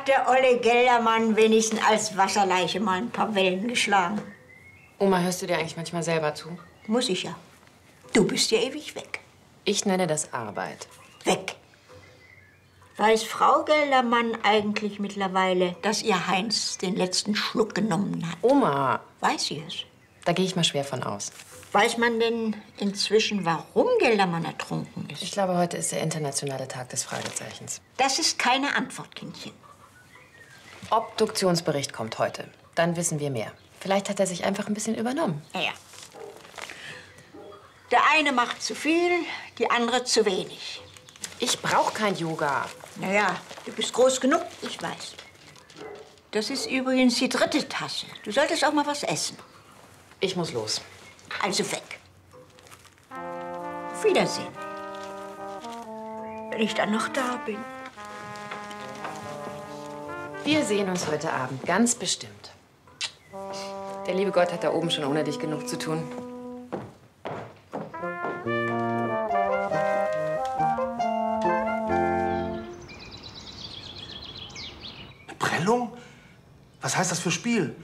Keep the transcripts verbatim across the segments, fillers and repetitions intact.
hat der olle Geldermann wenigstens als Wasserleiche mal ein paar Wellen geschlagen. Oma, hörst du dir eigentlich manchmal selber zu? Muss ich ja. Du bist ja ewig weg. Ich nenne das Arbeit. Weg. Weiß Frau Geldermann eigentlich mittlerweile, dass ihr Heinz den letzten Schluck genommen hat? Oma. Weiß sie es? Da gehe ich mal schwer von aus. Weiß man denn inzwischen, warum Geldermann ertrunken ist? Ich glaube, heute ist der internationale Tag des Fragezeichens. Das ist keine Antwort, Kindchen. Obduktionsbericht kommt heute. Dann wissen wir mehr. Vielleicht hat er sich einfach ein bisschen übernommen. Ja. Der eine macht zu viel, die andere zu wenig. Ich brauche kein Yoga. Naja, du bist groß genug, ich weiß. Das ist übrigens die dritte Tasse. Du solltest auch mal was essen. Ich muss los. Also weg. Auf Wiedersehen. Wenn ich dann noch da bin. Wir sehen uns heute Abend, ganz bestimmt. Der liebe Gott hat da oben schon ohne dich genug zu tun. Eine Prellung? Was heißt das für Spiel?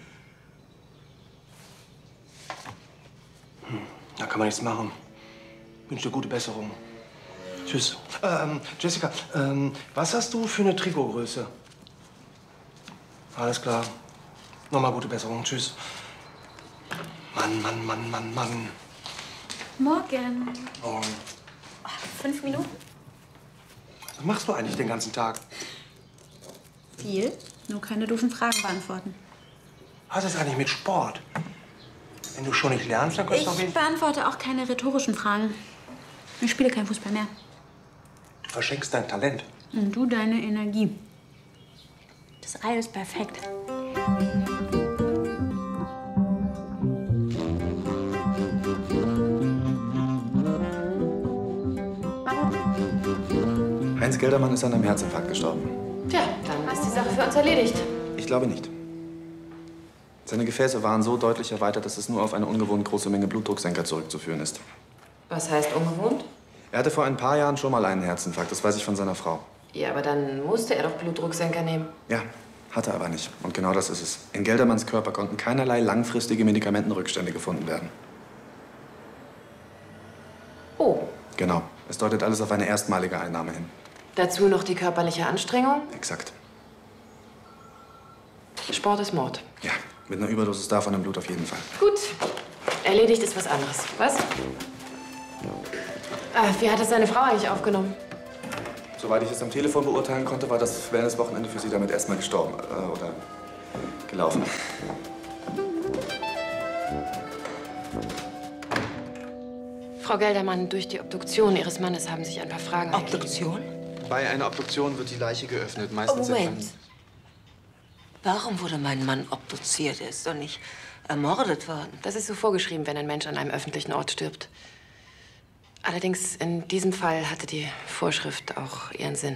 Hm, da kann man nichts machen. Ich wünsche dir gute Besserung. Tschüss. Ähm, Jessica, ähm, was hast du für eine Trikotgröße? Alles klar. Nochmal gute Besserung. Tschüss. Mann, Mann, Mann, Mann, Mann. Morgen. Oh. Fünf Minuten? Was machst du eigentlich den ganzen Tag? Viel. Nur keine doofen Fragen beantworten. Was ist eigentlich mit Sport? Wenn du schon nicht lernst, dann kannst du doch Ich wenig... beantworte auch keine rhetorischen Fragen. Ich spiele kein Fußball mehr. Du verschenkst dein Talent. Und du deine Energie. Das Ei ist perfekt. Heinz Geldermann ist an einem Herzinfarkt gestorben. Tja, dann ist die Sache für uns erledigt. Ich glaube nicht. Seine Gefäße waren so deutlich erweitert, dass es nur auf eine ungewohnt große Menge Blutdrucksenker zurückzuführen ist. Was heißt ungewohnt? Er hatte vor ein paar Jahren schon mal einen Herzinfarkt, das weiß ich von seiner Frau. Ja, aber dann musste er doch Blutdrucksenker nehmen. Ja, hatte aber nicht. Und genau das ist es. In Geldermanns Körper konnten keinerlei langfristige Medikamentenrückstände gefunden werden. Oh. Genau. Es deutet alles auf eine erstmalige Einnahme hin. Dazu noch die körperliche Anstrengung. Exakt. Sport ist Mord. Ja, mit einer Überdosis davon im Blut auf jeden Fall. Gut. Erledigt ist was anderes. Was? Ah, wie hat es seine Frau eigentlich aufgenommen? Soweit ich es am Telefon beurteilen konnte, war das Wellness-Wochenende für sie damit erstmal gestorben. Äh, oder gelaufen. Frau Geldermann, durch die Obduktion Ihres Mannes haben sich ein paar Fragen Obduktion? Bei einer Obduktion wird die Leiche geöffnet. Meistens Oh, Moment. Warum wurde mein Mann obduziert? Er ist doch nicht ermordet worden. Das ist so vorgeschrieben, wenn ein Mensch an einem öffentlichen Ort stirbt. Allerdings, in diesem Fall hatte die Vorschrift auch ihren Sinn.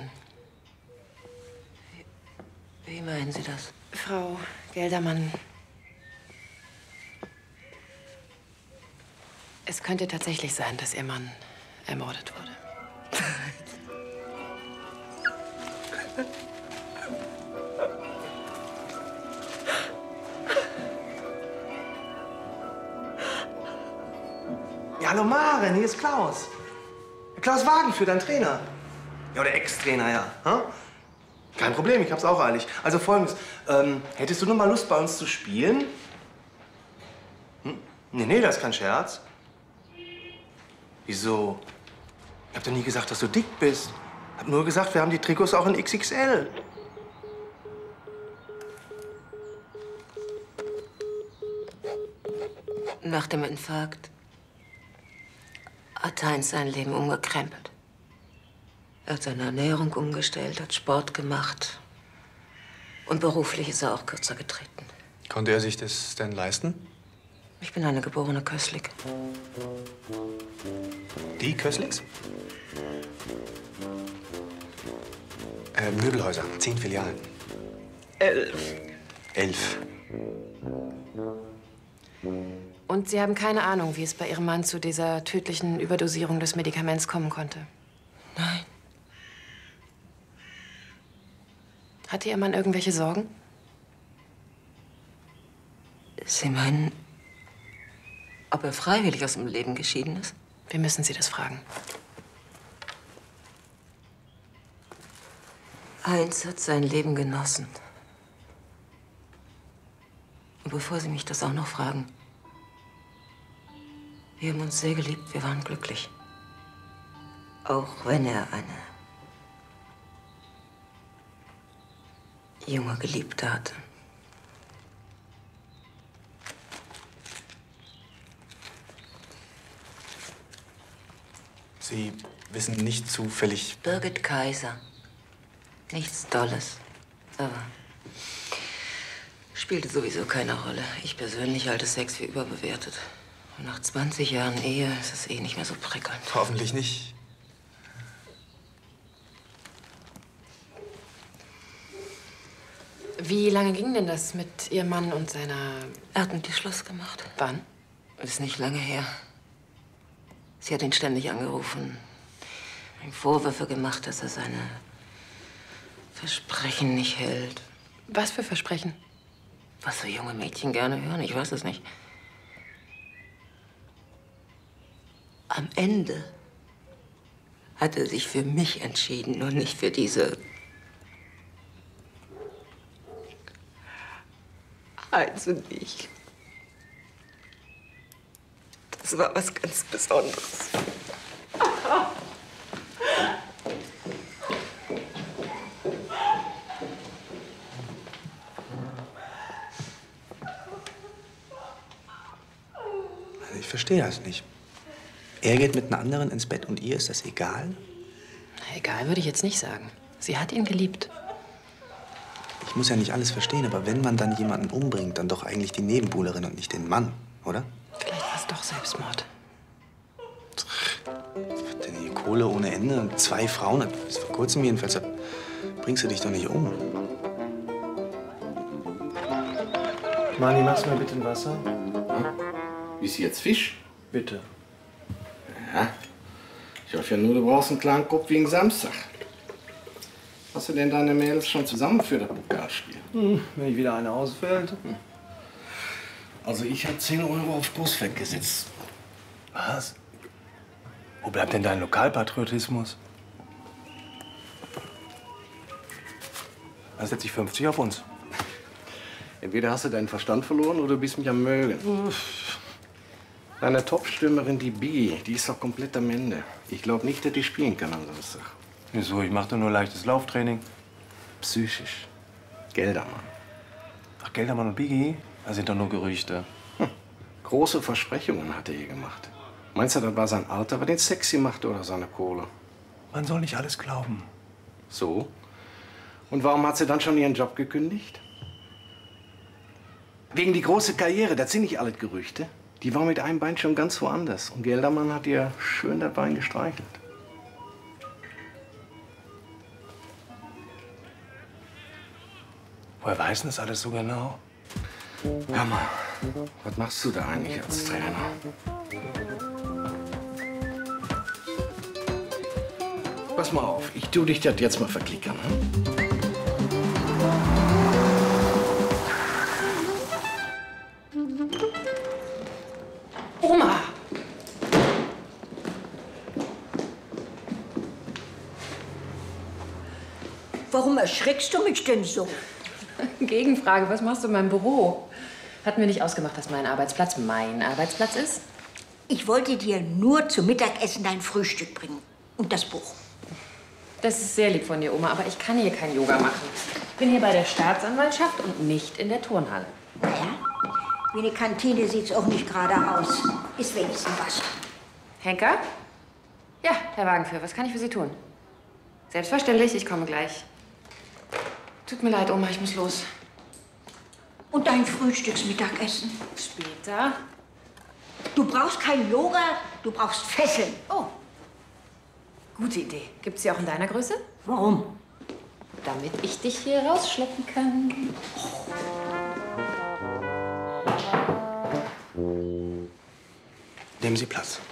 Wie, wie meinen Sie das? Frau Geldermann, es könnte tatsächlich sein, dass Ihr Mann ermordet wurde. Ja, hallo Maren, hier ist Klaus. Klaus Wagenführ, dein Trainer. Ja, oder Ex-Trainer, ja. Hm? Kein Problem, ich hab's auch eilig. Also folgendes, ähm, hättest du noch mal Lust, bei uns zu spielen? Hm? Nee, nee, das ist kein Scherz. Wieso? Ich hab doch nie gesagt, dass du dick bist. Hab nur gesagt, wir haben die Trikots auch in X X L. Nach dem Infarkt hat Heinz sein Leben umgekrempelt. Er hat seine Ernährung umgestellt, hat Sport gemacht. Und beruflich ist er auch kürzer getreten. Konnte er sich das denn leisten? Ich bin eine geborene Kößlik. Die Kößlings? Äh, Möbelhäuser, zehn Filialen. Elf. Elf. Und Sie haben keine Ahnung, wie es bei Ihrem Mann zu dieser tödlichen Überdosierung des Medikaments kommen konnte? Nein. Hatte Ihr Mann irgendwelche Sorgen? Sie meinen, ob er freiwillig aus dem Leben geschieden ist? Wir müssen Sie das fragen. Heinz hat sein Leben genossen. Und bevor Sie mich das auch noch fragen, wir haben uns sehr geliebt, wir waren glücklich. Auch wenn er eine junge Geliebte hatte. Sie wissen nicht zufällig... Birgit Kaiser. Nichts Dolles. Aber spielte sowieso keine Rolle. Ich persönlich halte Sex für überbewertet. Und nach zwanzig Jahren Ehe ist es eh nicht mehr so prickelnd. Hoffentlich nicht. Wie lange ging denn das mit Ihrem Mann und seiner... Er hat mit ihr Schluss gemacht. Wann? Ist nicht lange her. Sie hat ihn ständig angerufen, ihm Vorwürfe gemacht, dass er seine Versprechen nicht hält. Was für Versprechen? Was so junge Mädchen gerne hören, ich weiß es nicht. Am Ende hat er sich für mich entschieden und nicht für diese Heinz und ich. Das war was ganz Besonderes. Also ich verstehe das nicht. Er geht mit einer anderen ins Bett und ihr ist das egal? Egal würde ich jetzt nicht sagen. Sie hat ihn geliebt. Ich muss ja nicht alles verstehen, aber wenn man dann jemanden umbringt, dann doch eigentlich die Nebenbuhlerin und nicht den Mann, oder? Vielleicht war es doch Selbstmord. Denn die Kohle ohne Ende und zwei Frauen, bis vor kurzem jedenfalls, da bringst du dich doch nicht um. Mani, machst du mir bitte ein Wasser? Ist jetzt Fisch? Bitte. Ja. Ich hoffe ja nur, du brauchst einen klaren Kopf wegen Samstag. Hast du denn deine Mädels schon zusammen für das Pokalspiel? Hm, wenn ich wieder eine ausfällt. Hm. Also ich habe zehn Euro auf Großfeld gesetzt. Was? Wo bleibt denn dein Lokalpatriotismus? Dann setze ich fünfzig auf uns. Entweder hast du deinen Verstand verloren oder du bist mich am Mögen. Uff. Deine Topstürmerin, die Biggie, die ist doch komplett am Ende. Ich glaube nicht, dass die spielen kann am Samstag. Wieso? Ich mache doch nur leichtes Lauftraining. Psychisch. Geldermann. Ach, Geldermann und Biggie? Das sind doch nur Gerüchte. Hm. Große Versprechungen hat er ihr gemacht. Meinst du, das war sein Alter, was den sexy machte oder seine Kohle? Man soll nicht alles glauben. So? Und warum hat sie dann schon ihren Job gekündigt? Wegen die große Karriere, das sind nicht alles Gerüchte. Die war mit einem Bein schon ganz woanders. Und Geldermann hat ihr schön das Bein gestreichelt. Woher weiß denn das alles so genau? Hör mal, was machst du da eigentlich als Trainer? Pass mal auf, ich tu dich das jetzt mal verklickern. Hm? Oma! Warum erschreckst du mich denn so? Gegenfrage, was machst du in meinem Büro? Hatten wir nicht ausgemacht, dass mein Arbeitsplatz mein Arbeitsplatz ist? Ich wollte dir nur zum Mittagessen dein Frühstück bringen. Und das Buch. Das ist sehr lieb von dir, Oma, aber ich kann hier kein Yoga machen. Ich bin hier bei der Staatsanwaltschaft und nicht in der Turnhalle. Naja, wie eine Kantine sieht's auch nicht gerade aus. Ist wenigstens was. Henker? Ja, Herr Wagenführer, was kann ich für Sie tun? Selbstverständlich, ich komme gleich. Tut mir leid, Oma, ich muss los. Und dein Frühstücksmittagessen? Später. Du brauchst kein Yoga, du brauchst Fesseln. Oh, gute Idee. Gibt's sie auch in deiner Größe? Warum? Damit ich dich hier rausschleppen kann. Nehmen Sie Platz.